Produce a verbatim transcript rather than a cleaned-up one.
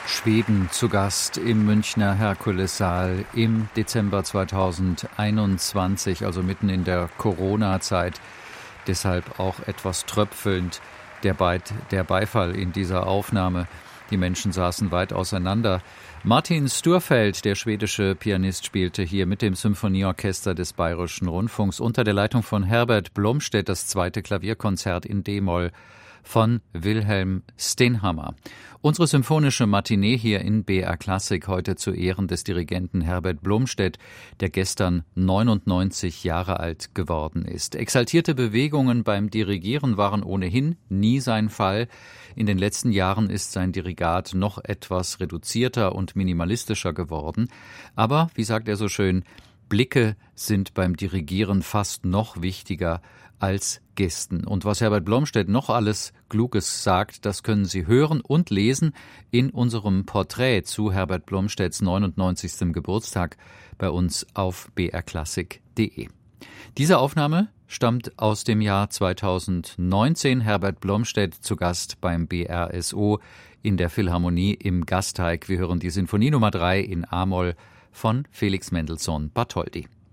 Schweden zu Gast im Münchner Herkulessaal im Dezember zweitausendeinundzwanzig, also mitten in der Corona-Zeit. Deshalb auch etwas tröpfelnd der, Be- der Beifall in dieser Aufnahme. Die Menschen saßen weit auseinander. Martin Sturfeld, der schwedische Pianist, spielte hier mit dem Symphonieorchester des Bayerischen Rundfunks unter der Leitung von Herbert Blomstedt das zweite Klavierkonzert in D-Moll von Wilhelm Stenhammar. Unsere symphonische Matinee hier in B R Klassik heute zu Ehren des Dirigenten Herbert Blomstedt, der gestern neunundneunzig Jahre alt geworden ist. Exaltierte Bewegungen beim Dirigieren waren ohnehin nie sein Fall. In den letzten Jahren ist sein Dirigat noch etwas reduzierter und minimalistischer geworden. Aber, wie sagt er so schön, Blicke sind beim Dirigieren fast noch wichtiger als Gesten. Und was Herbert Blomstedt noch alles Kluges sagt, das können Sie hören und lesen in unserem Porträt zu Herbert Blomstedts neunundneunzigsten Geburtstag bei uns auf b r klassik punkt d e. Diese Aufnahme stammt aus dem Jahr zweitausendneunzehn. Herbert Blomstedt zu Gast beim B R S O in der Philharmonie im Gasteig. Wir hören die Sinfonie Nummer drei in A-Moll von Felix Mendelssohn Bartholdy.